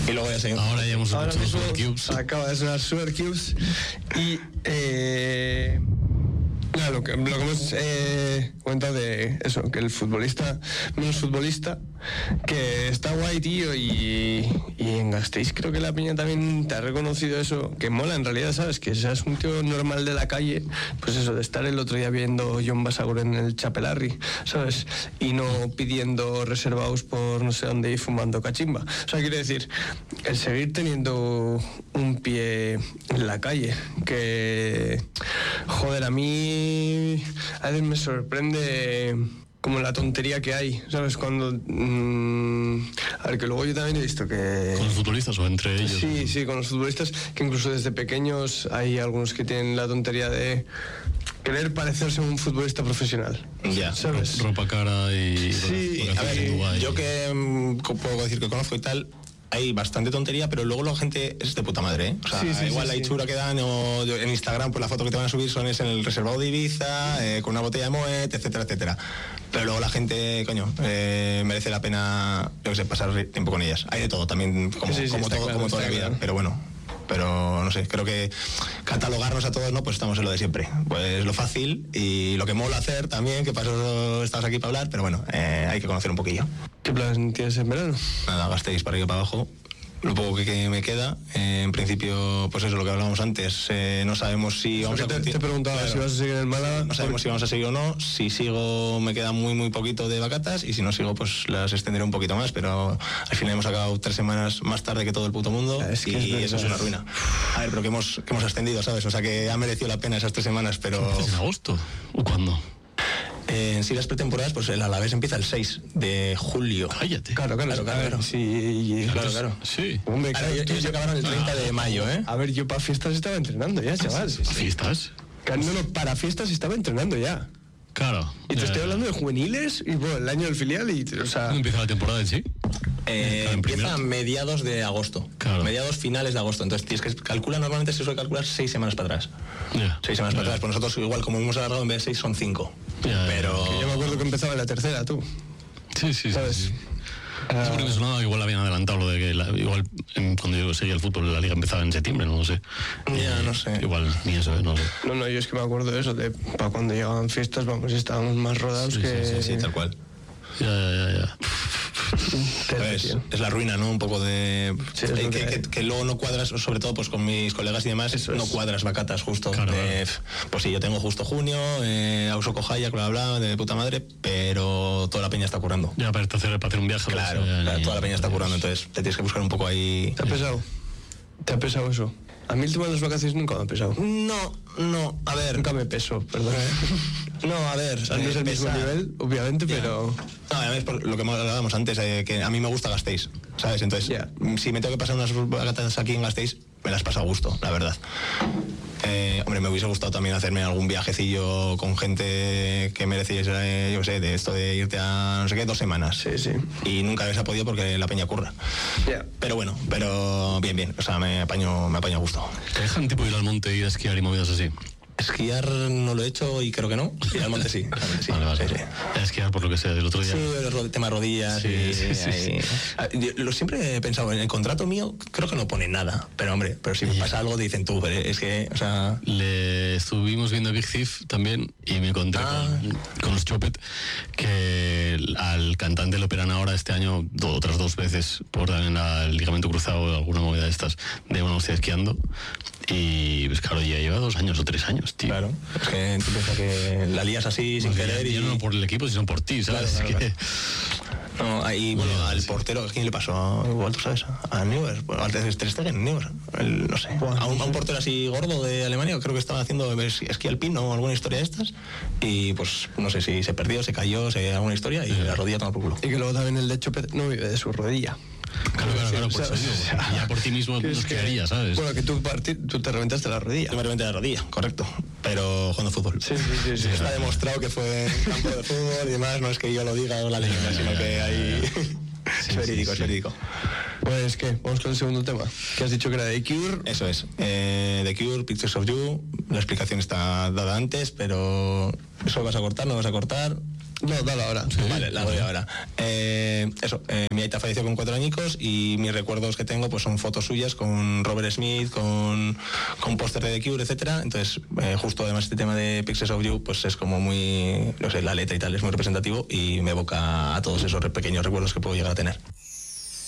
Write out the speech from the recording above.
Y luego ya seguimos. Ahora ya hemos escuchado los Supercubes. Acaba de sonar Supercubes. Y nada, lo que hemos comentado de eso, que el futbolista, menos futbolista, que está guay, tío, y en Gasteiz creo que la peña también te ha reconocido eso, que mola en realidad, ¿sabes? Que seas un tío normal de la calle, pues eso, de estar el otro día viendo John Basagur en el Chapelarri, ¿sabes? Y no pidiendo reservados por no sé dónde y fumando cachimba. O sea, quiere decir, el seguir teniendo un pie en la calle, que, joder, a mí a veces me sorprende como la tontería que hay, ¿sabes? Cuando... a ver, que luego yo también he visto que... ¿Con los futbolistas o entre ellos? Sí, con los futbolistas, que incluso desde pequeños hay algunos que tienen la tontería de querer parecerse a un futbolista profesional. Ya. ¿Sabes? Ropa cara y... Sí, a ver, yo que puedo decir que conozco y tal... Hay bastante tontería, pero luego la gente es de puta madre, ¿eh? O sea, igual la hechura que dan, o en Instagram, pues la foto que te van a subir es en el reservado de Ibiza, con una botella de Moet, etcétera, etcétera. Pero luego la gente, coño, merece la pena, yo que sé, pasar tiempo con ellas. Hay de todo también, como toda la vida, pero bueno. Pero no sé, creo que catalogarnos a todos, ¿no? Pues estamos en lo de siempre. Pues lo fácil y lo que mola hacer también, que para eso estamos aquí para hablar, pero bueno, hay que conocer un poquillo. ¿Qué plan tienes en verano? Nada, Gasteiz para arriba y para abajo. Lo poco que me queda, en principio, pues eso, lo que hablábamos antes, no sabemos si vamos a continuar. Te preguntaba, claro, si vas a seguir en el Málaga. No sabemos si vamos a seguir o no. Si sigo, me queda muy poquito de vacatas, y si no sigo, pues las extenderé un poquito más, pero al final hemos acabado 3 semanas más tarde que todo el puto mundo, y eso es una ruina. A ver, pero que hemos ascendido, ¿sabes? O sea, que ha merecido la pena esas 3 semanas, pero... ¿En agosto? ¿O cuándo? En sí, las pretemporadas, pues el Alavés empieza el 6 de julio. Cállate. Claro. Sí, claro. Sí. Hombre, claro, ellos acabaron el 30 de mayo, ¿eh? A ver, yo para fiestas estaba entrenando ya, chaval. ¿Fiestas? No, para fiestas estaba entrenando ya. Claro. Y te estoy hablando de juveniles y bueno, el año del filial y, o sea... ¿Cuándo empieza la temporada en sí? Empieza a mediados de agosto. Claro. Mediados finales de agosto. Entonces tienes que calcular, normalmente se suele calcular 6 semanas para atrás. 6 semanas para atrás. Pues nosotros igual, como hemos alargado, en vez de 6 son 5. Pero... Que yo me acuerdo que empezaba en la tercera, tú. Sí. ¿Sabes? Es porque me sonaba que igual habían adelantado lo de que igual cuando yo seguía el fútbol la liga empezaba en septiembre, no lo sé. Ya, no sé. Igual ni eso, no sé. No, yo es que me acuerdo de eso, de para cuando llegaban fiestas, vamos, estábamos más rodados que... Sí, tal cual. Ya. Es la ruina, ¿no? Un poco de... Sí, que luego no cuadras, sobre todo pues con mis colegas y demás, no cuadras vacatas justo. Claro. Pues sí, yo tengo justo junio, Auso Cojaya, bla, bla, de puta madre, pero toda la peña está currando. Ya, para hacer un viaje. Claro, toda la peña está currando, entonces te tienes que buscar un poco ahí... ¿Te ha pesado eso? A mí el tema de las vacaciones nunca me ha pesado. No, a ver... Nunca me peso, perdón. No, a ver... O sea, no es el mismo nivel, obviamente, pero... No, a ver, por lo que hablábamos antes, que a mí me gusta Gasteiz, ¿sabes? Entonces, si me tengo que pasar unas vacatas aquí en Gasteiz, me las paso a gusto, la verdad. Hombre, me hubiese gustado también hacerme algún viajecillo con gente que mereciese, yo sé, de esto de irte a, no sé qué, 2 semanas. Sí. Y nunca les ha podido porque la peña curra. Pero bueno, bien. O sea, me apaño a gusto. ¿Te dejan tipo ir al monte y a esquiar y movidas así? Esquiar no lo he hecho y creo que no. Y al monte sí. Vale. Sí. Esquiar por lo que sea, del otro día. Sí, el tema rodillas. Yo siempre he pensado, en el contrato mío creo que no pone nada. Pero hombre, si me pasa algo dicen tú, pero es que, o sea... Le estuvimos viendo Big Thief también y me encontré con los Chopet que al cantante le operan ahora este año otras 2 veces por el ligamento cruzado o alguna movida de estas de una hostia esquiando. Y pues claro, ya lleva 2 años o 3 años, tío. Claro, es que tú piensas que la lías así sin querer y... no por el equipo, sino por ti, ¿sabes? Claro. No, ahí, bueno, al portero, ¿a quién le pasó? Igual tú sabes, a Neuer, bueno, al Ter Stegen, Neuer, no sé. A un portero así gordo de Alemania, creo que estaba haciendo esquí alpino o alguna historia de estas, y pues no sé si se perdió, se cayó, alguna historia, y la rodilla toma por culo. Y que luego también el de Chopet no vive de su rodilla. Claro, por eso digo, ya por ti mismo nos quedaría, ¿sabes? Bueno, que tú te reventaste la rodilla. Yo me reventé la rodilla, correcto, pero jugando fútbol. Sí. Está demostrado que fue en campo de fútbol y demás, no es que yo lo diga o la leyenda, sino que hay... Es verídico. Pues, ¿qué? Vamos con el segundo tema. Que has dicho que era The Cure. Eso es. The Cure, Pictures of You. La explicación está dada antes, pero... ¿Eso vas a cortar? ¿No vas a cortar? No, dale ahora. Sí, vale, la doy ahora. Mi aita falleció con 4 añicos y mis recuerdos que tengo pues son fotos suyas con Robert Smith, con póster de The Cure, etcétera. Entonces, justo además este tema de Pictures of You, pues es como muy, no sé, la letra y tal, es muy representativo y me evoca a todos esos pequeños recuerdos que puedo llegar a tener.